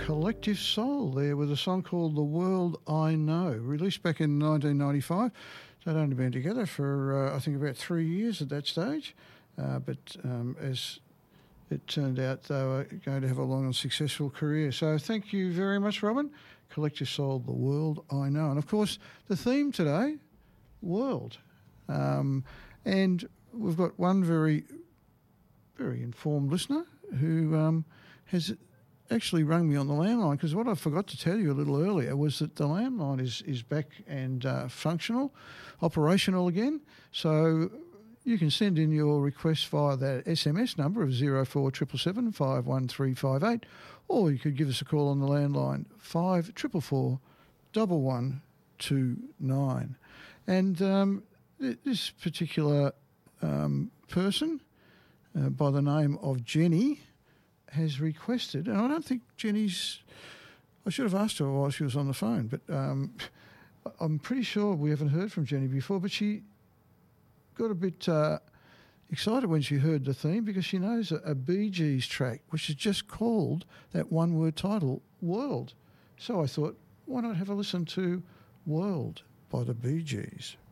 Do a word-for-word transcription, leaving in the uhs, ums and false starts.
Collective Soul there with a song called The World I Know, released back in nineteen ninety-five. They'd only been together for, uh, I think, about three years at that stage. Uh, but um, as it turned out, they were going to have a long and successful career. So thank you very much, Robin. Collective Soul, The World I Know. And, of course, the theme today, world. Um, and we've got one very, very informed listener who um, has actually rang me on the landline, because what I forgot to tell you a little earlier was that the landline is, is back and uh, functional, operational again. So you can send in your request via that S M S number of zero four seven seven, five one three five eight, or you could give us a call on the landline five four four, one one two nine. And um, th- this particular um, person uh, by the name of Jenny has requested, and I don't think Jenny's, I should have asked her while she was on the phone, but um, I'm pretty sure we haven't heard from Jenny before, but she got a bit uh, excited when she heard the theme, because she knows a, a Bee Gees track, which is just called that one-word title, World. So I thought, why not have a listen to World by the Bee Gees?